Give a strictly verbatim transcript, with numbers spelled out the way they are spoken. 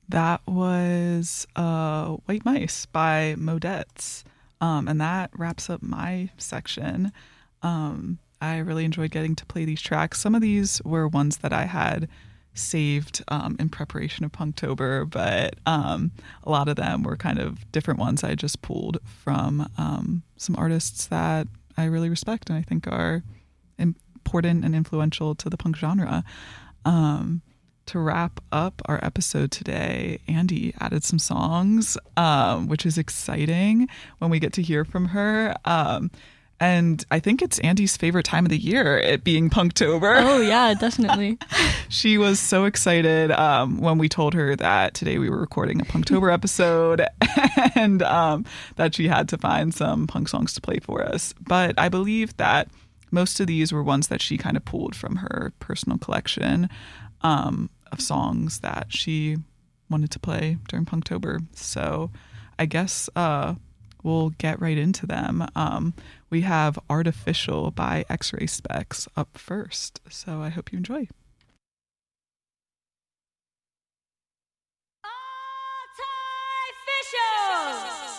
That was uh, White Mice by Modettes. Um, and that wraps up my section. Um, I really enjoyed getting to play these tracks. Some of these were ones that I had saved um, in preparation of Punktober, but um, a lot of them were kind of different ones I just pulled from um, some artists that I really respect and I think are important and influential to the punk genre. Um, to wrap up our episode today, Andy added some songs, um, which is exciting when we get to hear from her. Um, and I think it's Andy's favorite time of the year, it being Punktober. Oh, yeah, definitely. She was so excited um, when we told her that today we were recording a Punktober episode and um, that she had to find some punk songs to play for us. But I believe that most of these were ones that she kind of pulled from her personal collection um, of songs that she wanted to play during Punktober. So I guess uh, we'll get right into them. Um, we have Artificial by X-Ray Specs up first. So I hope you enjoy. Artificial!